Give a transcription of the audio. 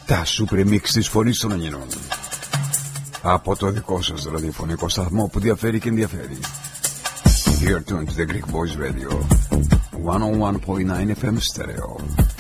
Τα super mix της φωνής των Αγγινών. Από το δικό σας ραδιοφωνικό σταθμό που διαφέρει και ενδιαφέρει. You're tuned to the Greek Voice Radio 101.9 FM stereo.